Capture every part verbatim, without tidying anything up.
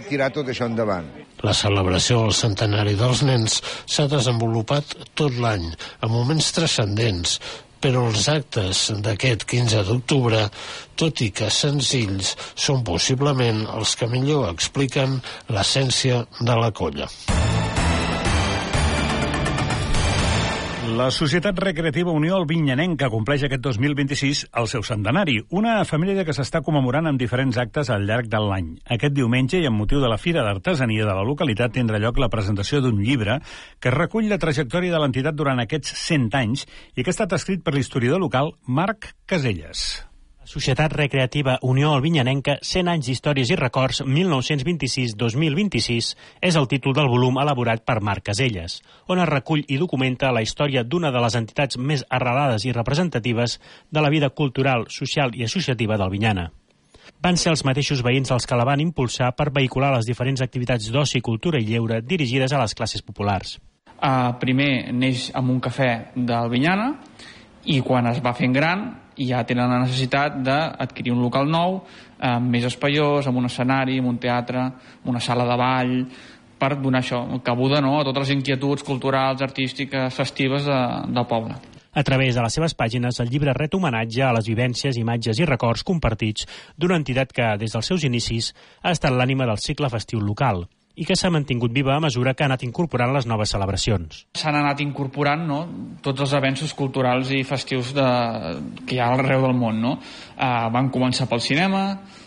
tirar tot això endavant. La celebració del centenari dels nens s'ha desenvolupat tot l'any, en moments transcendents, però els actes d'aquest quinze d'octubre, tot i que senzills, són possiblement els que millor expliquen l'essència de la colla. La Societat Recreativa Unió Albinyanenca compleix aquest dos mil vint-i-sis el seu centenari, una efemèride que s'està commemorant amb diferents actes al llarg de l'any. Aquest diumenge, i amb motiu de la Fira d'Artesania de la localitat, tindrà lloc la presentació d'un llibre que recull la trajectòria de l'entitat durant aquests cent anys i que ha estat escrit per l'historiador local Marc Caselles. Societat Recreativa Unió Albinyanenca, cent anys d'històries i records, mil nou-cents vint-i-sis a dos mil vint-i-sis, és el títol del volum elaborat per Marc Caselles, on es recull i documenta la història d'una de les entitats més arrelades i representatives de la vida cultural, social i associativa d'Albinyana. Van ser els mateixos veïns els que la van impulsar per vehicular les diferents activitats d'oci, cultura i lleure dirigides a les classes populars. Uh, primer neix amb un cafè d'Albinyana i quan es va fent gran ja tenen la necessitat d'adquirir un local nou, eh, més espaiós, amb un escenari, amb un teatre, amb una sala de ball, per donar això, cabuda, no?, a totes les inquietuds culturals, artístiques, festives de, del poble. A través de les seves pàgines, el llibre ret homenatge a les vivències, imatges i records compartits d'una entitat que, des dels seus inicis, ha estat l'ànima del cicle festiu local i que s'ha mantingut viva a mesura que ha anat incorporant les noves celebracions. S'han anat incorporant, no?, tots els avenços culturals i festius de, que hi ha arreu del món. No? Uh, van començar pel cinema,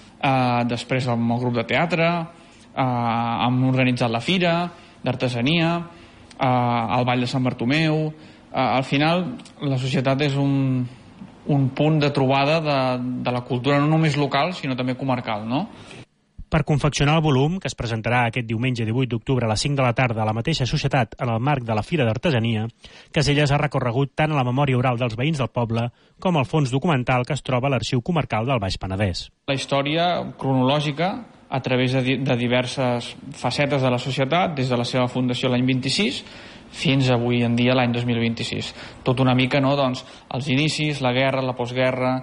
uh, després amb el grup de teatre, uh, han organitzat la fira d'artesania, uh, el ball de Sant Bartomeu. Uh, al final, la societat és un, un punt de trobada de, de la cultura no només local, sinó també comarcal, no? Per confeccionar el volum, que es presentarà aquest diumenge divuit d'octubre a les cinc de la tarda a la mateixa societat en el marc de la Fira d'Artesania, Caselles ha recorregut tant a la memòria oral dels veïns del poble com al fons documental que es troba a l'Arxiu Comarcal del Baix Penedès. La història cronològica a través de, de diverses facetes de la societat, des de la seva fundació l'any vint-i-sis fins avui en dia l'any dos mil vint-i-sis. Tot una mica, no?, doncs, els inicis, la guerra, la postguerra,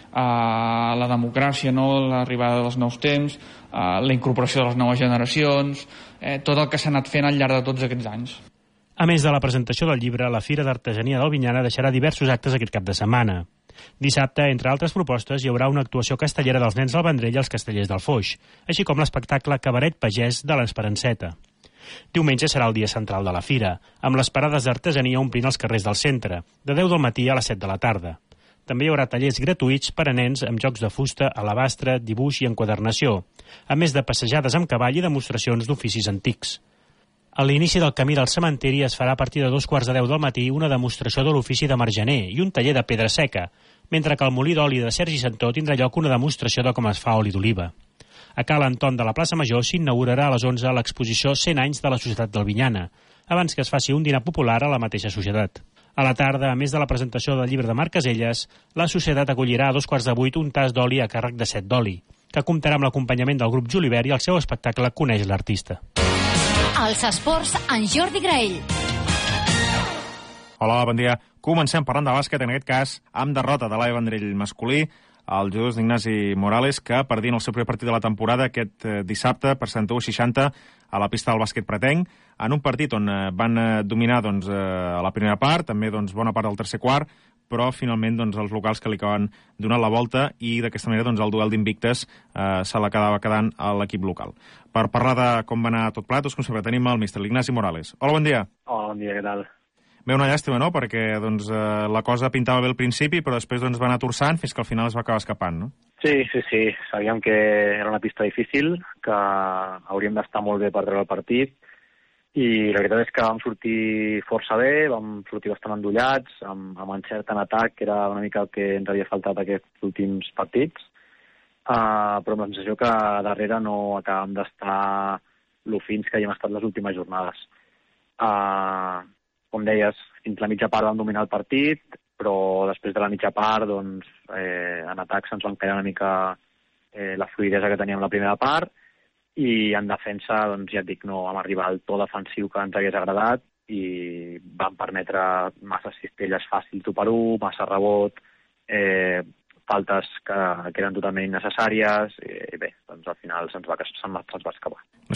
Uh, la democràcia, no?, l'arribada dels nous temps, uh, la incorporació de les noves generacions, eh, tot el que s'ha anat fent al llarg de tots aquests anys. A més de la presentació del llibre, la Fira d'Artesania d'Albinyana deixarà diversos actes aquest cap de setmana. Dissabte, entre altres propostes, hi haurà una actuació castellera dels nens del Vendrell i els castellers del Foix, així com l'espectacle Cabaret Pagès de l'Esperanceta. Diumenge serà el dia central de la fira, amb les parades d'artesania omplint els carrers del centre, de deu del matí a les set de la tarda. També hi haurà tallers gratuïts per a nens amb jocs de fusta, alabastre, dibuix i enquadernació, a més de passejades amb cavall i demostracions d'oficis antics. A l'inici del camí del cementiri es farà a partir de dos quarts de deu del matí una demostració de l'ofici de margener i un taller de pedra seca, mentre que al molí d'oli de Sergi Santó tindrà lloc una demostració de com es fa oli d'oliva. A Cal Anton de la plaça Major s'inaugurarà a les onze l'exposició cent anys de la Societat d'Albinyana, abans que es faci un dinar popular a la mateixa societat. A la tarda, a més de la presentació del llibre de Marc Caselles, la societat acollirà a dos quarts de vuit un tas d'oli a càrrec de set d'oli, que comptarà amb l'acompanyament del grup Julivert i el seu espectacle Coneix l'artista. Els esports en Jordi Graell. Hola, bon dia. Comencem parlant de bàsquet, en aquest cas, amb derrota de l'A E Vendrell masculí, el jugador d'Ignasi Morales, que perdien el seu primer partit de la temporada aquest dissabte per setanta-u a seixanta a la pista del bàsquet pretenc, en un partit on van dominar doncs, a la primera part, també doncs, bona part del tercer quart, però finalment doncs, els locals que li acaben donant la volta i d'aquesta manera doncs, el duel d'invictes eh, se l'acabava quedant a l'equip local. Per parlar de com va anar tot plat, doncs, com sempre tenim el míster Ignasi Morales. Hola, bon dia. Hola, bon dia, què tal? Bé, una llàstima, no?, perquè doncs, eh, la cosa pintava bé al principi, però després doncs, va anar torçant fins que al final es va acabar escapant, no? Sí, sí, sí. Sabíem que era una pista difícil, que hauríem d'estar molt bé per treure el partit, i la veritat és que vam sortir força bé, vam sortir bastant endollats, amb, amb encert en atac, que era una mica el que ens havia faltat aquests últims partits, uh, però amb la sensació que darrere no acabem d'estar lo fins que hi hem estat les últimes jornades. Uh, com deies, fins la mitja part vam dominar el partit, però després de la mitja part, doncs, eh, en atac se'ns van caure una mica eh, la fluidesa que teníem la primera part, i en defensa, doncs, ja et dic, no vam arribar al to defensiu que ens hagués agradat i vam permetre massa cistelles fàcils u per u, massa rebot, eh, faltes que, que eren totalment innecessàries, i bé, doncs al final se'ns va, se'ns va escapar.